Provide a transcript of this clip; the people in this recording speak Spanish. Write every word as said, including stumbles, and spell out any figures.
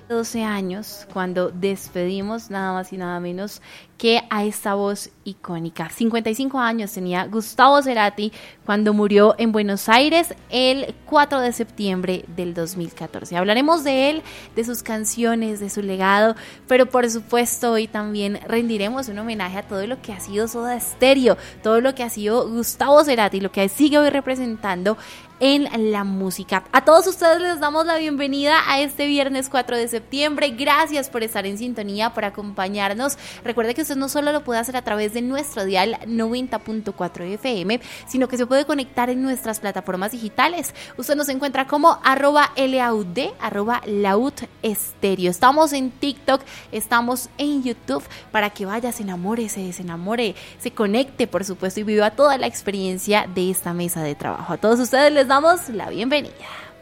doce años cuando despedimos nada más y nada menos que a esta voz icónica. cincuenta y cinco años tenía Gustavo Cerati cuando murió en Buenos Aires el cuatro de septiembre del dos mil catorce. Hablaremos de él, de sus canciones, de su legado, pero por supuesto hoy también rendiremos un homenaje a todo lo que ha sido Soda Stereo, todo lo que ha sido Gustavo Cerati, lo que sigue hoy representando en la música. A todos ustedes les damos la bienvenida a este viernes cuatro de septiembre. Gracias por estar en sintonía, por acompañarnos. Recuerde que usted no solo lo puede hacer a través de nuestro dial noventa punto cuatro F M, sino que se puede conectar en nuestras plataformas digitales. Usted nos encuentra como arroba laud, arroba laud estéreo. Estamos en TikTok, estamos en YouTube para que vaya, se enamore, se desenamore, se conecte, por supuesto, y viva toda la experiencia de esta mesa de trabajo. A todos ustedes les damos la bienvenida.